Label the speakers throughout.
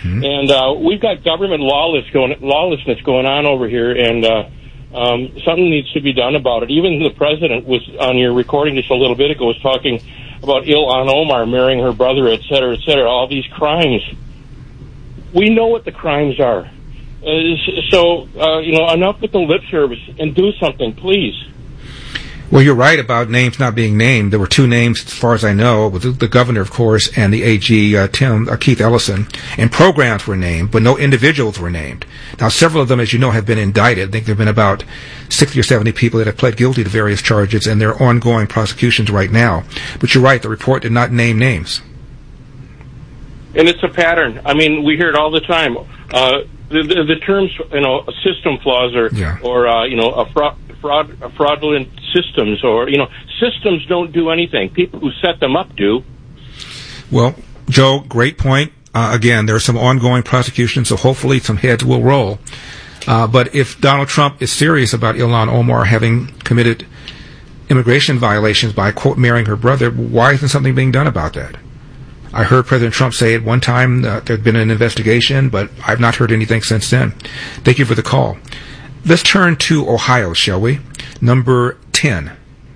Speaker 1: And we've got government lawlessness going on over here, and something needs to be done about it. Even the president was on your recording just a little bit ago was talking about Ilhan Omar marrying her brother, et cetera, all these crimes. We know what the crimes are. Enough with the lip service and do something, please.
Speaker 2: Well, you're right about names not being named. There were two names, as far as I know, with the governor, of course, and the AG, Keith Ellison. And programs were named, but no individuals were named. Now, several of them, as you know, have been indicted. I think there have been about 60 or 70 people that have pled guilty to various charges, and there are ongoing prosecutions right now. But you're right, the report did not name names.
Speaker 1: And it's a pattern. I mean, we hear it all the time. The terms, system flaws fraudulent systems, or systems don't do anything. People who set them up do.
Speaker 2: Well, Joe, great point. Again, there are some ongoing prosecutions, so hopefully some heads will roll. But if Donald Trump is serious about Ilhan Omar having committed immigration violations by, quote, marrying her brother, why isn't something being done about that? I heard President Trump say at one time that there had been an investigation, but I've not heard anything since then. Thank you for the call. Let's turn to Ohio, shall we? Number 10.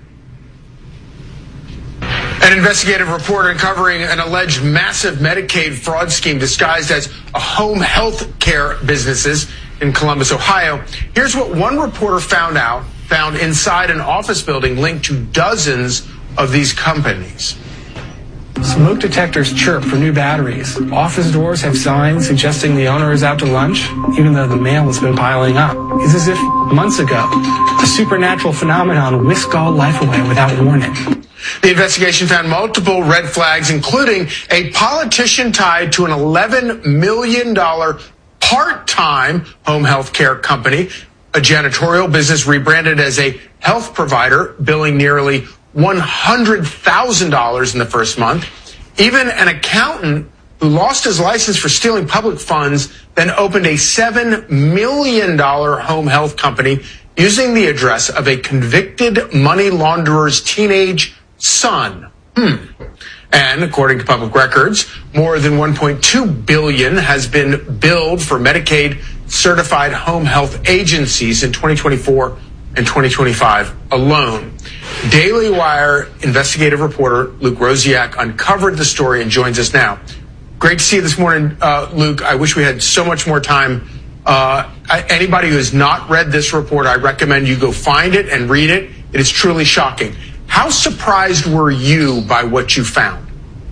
Speaker 3: An investigative report uncovering an alleged massive Medicaid fraud scheme disguised as a home health care businesses in Columbus, Ohio. Here's what one reporter found inside an office building linked to dozens of these companies.
Speaker 4: Smoke detectors chirp for new batteries. Office doors have signs suggesting the owner is out to lunch, even though the mail has been piling up. It's as if months ago, a supernatural phenomenon whisked all life away without warning.
Speaker 3: The investigation found multiple red flags, including a politician tied to an $11 million part-time home health care company, a janitorial business rebranded as a health provider, billing nearly $100,000 in the first month. Even an accountant who lost his license for stealing public funds then opened a $7 million home health company using the address of a convicted money launderer's teenage son. And according to public records, more than $1.2 billion has been billed for Medicaid certified home health agencies in 2024 and 2025 alone. Daily Wire investigative reporter Luke Rosiak uncovered the story and joins us now. Great to see you this morning, Luke. I wish we had so much more time. Anybody who has not read this report, I recommend you go find it and read it. It is truly shocking. How surprised were you by what you found?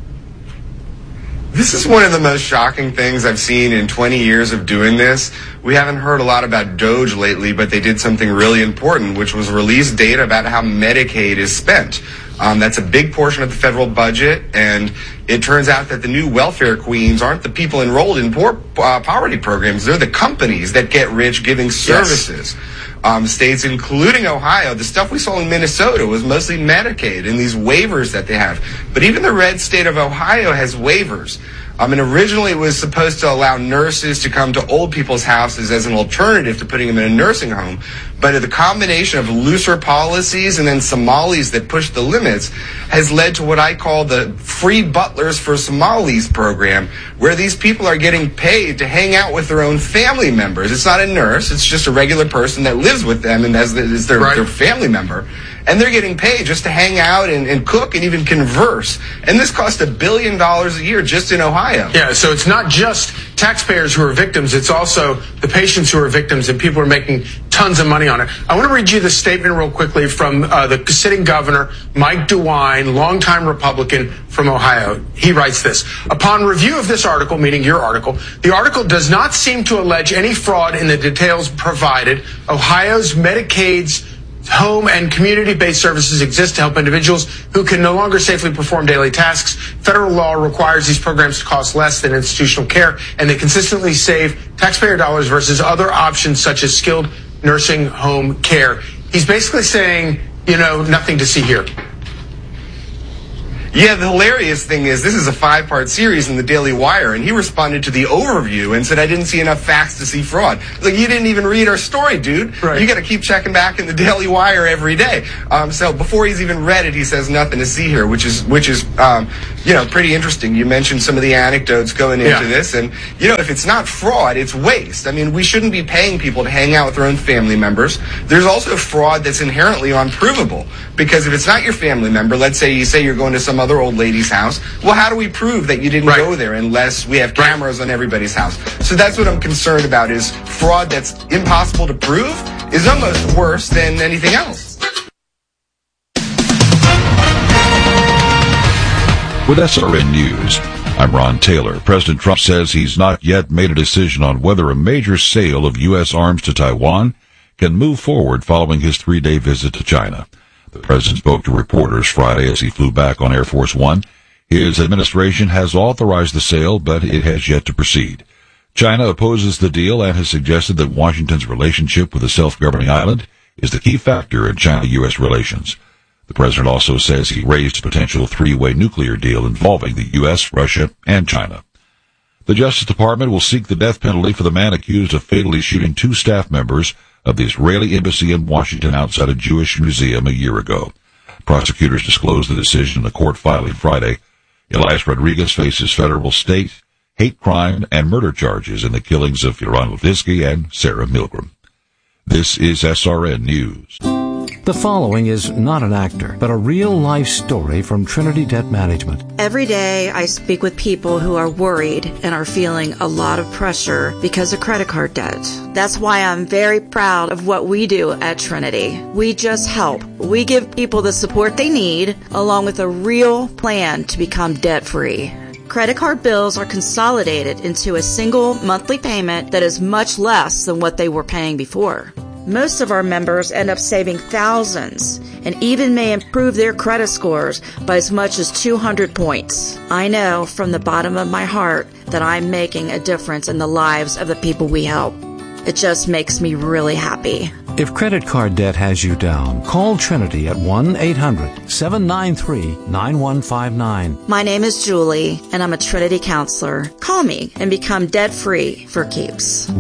Speaker 5: This is one of the most shocking things I've seen in 20 years of doing this. We haven't heard a lot about DOGE lately, but they did something really important, which was release data about how Medicaid is spent. That's a big portion of the federal budget, and it turns out that the new welfare queens aren't the people enrolled in poverty programs. They're the companies that get rich giving services. Yes. States, including Ohio, the stuff we saw in Minnesota was mostly Medicaid and these waivers that they have. But even the red state of Ohio has waivers. And originally it was supposed to allow nurses to come to old people's houses as an alternative to putting them in a nursing home. But the combination of looser policies and then Somalis that push the limits has led to what I call the Free Butlers for Somalis program, where these people are getting paid to hang out with their own family members. It's not a nurse. It's just a regular person that lives with them and is their family member. And they're getting paid just to hang out and cook and even converse. And this costs $1 billion a year just in Ohio.
Speaker 3: Yeah, so it's not just taxpayers who are victims. It's also the patients who are victims, and people are making tons of money on it. I want to read you the statement real quickly from the sitting governor, Mike DeWine, longtime Republican from Ohio. He writes this: upon review of this article, meaning your article, the article does not seem to allege any fraud in the details provided. Ohio's Medicaid's home and community-based services exist to help individuals who can no longer safely perform daily tasks. Federal law requires these programs to cost less than institutional care, and they consistently save taxpayer dollars versus other options such as skilled nursing home care. He's basically saying, nothing to see here.
Speaker 5: Yeah, the hilarious thing is this is a 5-part series in the Daily Wire, and he responded to the overview and said, I didn't see enough facts to see fraud. Like, you didn't even read our story, dude.
Speaker 3: Right.
Speaker 5: You got to keep checking back in the Daily Wire every day. So before he's even read it, he says nothing to see here, which is pretty interesting. You mentioned some of the anecdotes going into this, and, if it's not fraud, it's waste. I mean, we shouldn't be paying people to hang out with their own family members. There's also fraud that's inherently unprovable, because if it's not your family member, let's say you're going to some other old lady's house, well, how do we prove that you didn't go there unless we have cameras on everybody's house? So that's what I'm concerned about, is fraud that's impossible to prove is almost worse than anything else.
Speaker 6: With SRN News, I'm Ron Taylor. President Trump says he's not yet made a decision on whether a major sale of U.S. arms to Taiwan can move forward following his 3-day visit to China. The president spoke to reporters Friday as he flew back on Air Force One. His administration has authorized the sale, but it has yet to proceed. China opposes the deal and has suggested that Washington's relationship with the self-governing island is the key factor in China-U.S. relations. The president also says he raised a potential 3-way nuclear deal involving the U.S., Russia, and China. The Justice Department will seek the death penalty for the man accused of fatally shooting 2 staff members of the Israeli embassy in Washington outside a Jewish museum a year ago. Prosecutors disclosed the decision in a court filing Friday. Elias Rodriguez faces federal, state, hate crime, and murder charges in the killings of Yaron Levitsky and Sarah Milgram. This is SRN News.
Speaker 7: The following is not an actor, but a real-life story from Trinity Debt Management.
Speaker 8: Every day I speak with people who are worried and are feeling a lot of pressure because of credit card debt. That's why I'm very proud of what we do at Trinity. We just help. We give people the support they need, along with a real plan to become debt-free. Credit card bills are consolidated into a single monthly payment that is much less than what they were paying before. Most of our members end up saving thousands and even may improve their credit scores by as much as 200 points. I know from the bottom of my heart that I'm making a difference in the lives of the people we help. It just makes me really happy.
Speaker 7: If credit card debt has you down, call Trinity at 1-800-793-9159.
Speaker 8: My name is Julie, and I'm a Trinity counselor. Call me and become debt-free for keeps.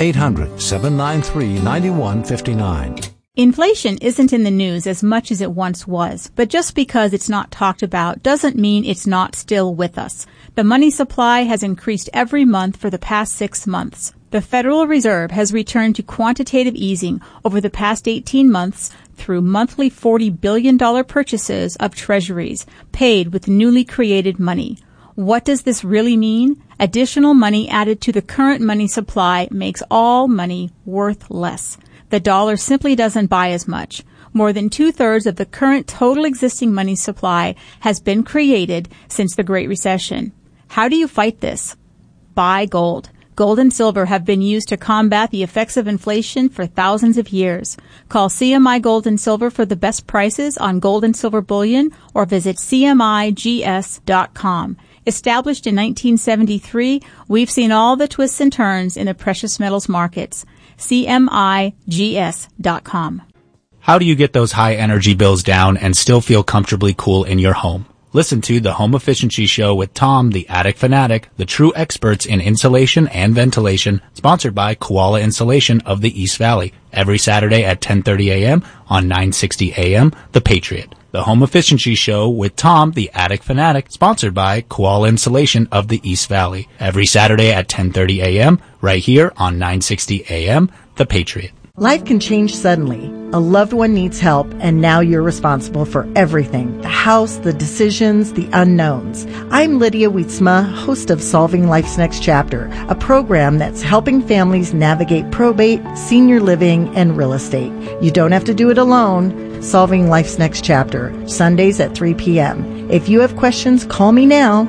Speaker 7: 1-800-793-9159.
Speaker 9: Inflation isn't in the news as much as it once was, but just because it's not talked about doesn't mean it's not still with us. The money supply has increased every month for the past 6 months. The Federal Reserve has returned to quantitative easing over the past 18 months through monthly $40 billion purchases of treasuries paid with newly created money. What does this really mean? Additional money added to the current money supply makes all money worth less. The dollar simply doesn't buy as much. More than 2/3 of the current total existing money supply has been created since the Great Recession. How do you fight this? Buy gold. Gold and silver have been used to combat the effects of inflation for thousands of years. Call CMI Gold and Silver for the best prices on gold and silver bullion or visit CMIGS.com. Established in 1973, we've seen all the twists and turns in the precious metals markets. CMIGS.com.
Speaker 10: How do you get those high energy bills down and still feel comfortably cool in your home? Listen to the Home Efficiency Show with Tom, the Attic Fanatic, the true experts in insulation and ventilation, sponsored by Koala Insulation of the East Valley, every Saturday at 10:30 a.m. on 960 a.m. The Patriot. The Home Efficiency Show with Tom, the Attic Fanatic, sponsored by Koala Insulation of the East Valley, every Saturday at 10:30 a.m. right here on 960 a.m. The Patriot.
Speaker 11: Life can change suddenly. A loved one needs help, and now you're responsible for everything. The house, the decisions, the unknowns. I'm Lydia Wietzma, host of Solving Life's Next Chapter, a program that's helping families navigate probate, senior living, and real estate. You don't have to do it alone. Solving Life's Next Chapter, Sundays at 3 p.m. If you have questions, call me now,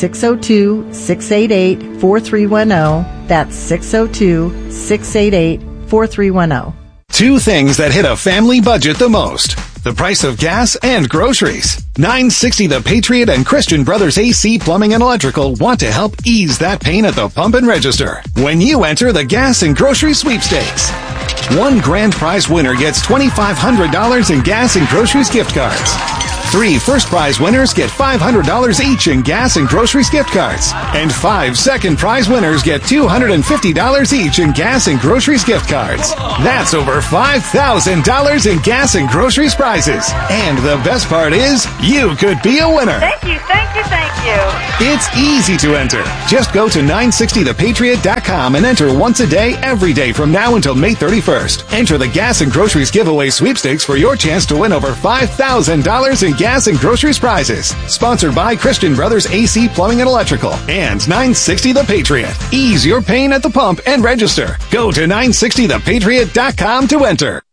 Speaker 11: 602-688-4310. That's 602-688-4310. 4310.
Speaker 12: Two things that hit a family budget the most: the price of gas and groceries. 960 The Patriot and Christian Brothers AC Plumbing and Electrical want to help ease that pain at the pump and register when you enter the gas and grocery sweepstakes. One grand prize winner gets $2,500 in gas and groceries gift cards. 3 first prize winners get $500 each in gas and groceries gift cards. And 5 second prize winners get $250 each in gas and groceries gift cards. That's over $5,000 in gas and groceries prizes. And the best part is, you could be a winner.
Speaker 13: Thank you, thank you, thank you.
Speaker 12: It's easy to enter. Just go to 960thepatriot.com and enter once a day, every day from now until May 31st. Enter the gas and groceries giveaway sweepstakes for your chance to win over $5,000 in gas and groceries prizes. Sponsored by Christian Brothers AC Plumbing and Electrical and 960 The Patriot. Ease your pain at the pump and register. Go to 960thepatriot.com to enter.